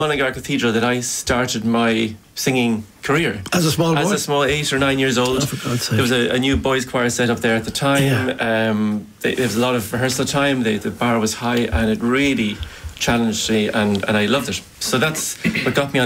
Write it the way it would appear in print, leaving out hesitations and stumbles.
Mullingar Cathedral that I started my singing career. As a small boy? As a small 8 or 9 years old. Oh, for God's sake. There was a new boys' choir set up there at the time. Yeah. There was a lot of rehearsal time. The bar was high, and it really challenged me, and I loved it. So that's what got me on